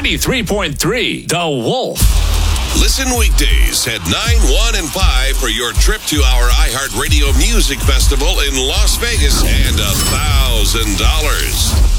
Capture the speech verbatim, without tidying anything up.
ninety-three point three, The Wolf. Listen weekdays at nine, one, and five for your trip to our iHeartRadio Music Festival in Las Vegas and a thousand dollars.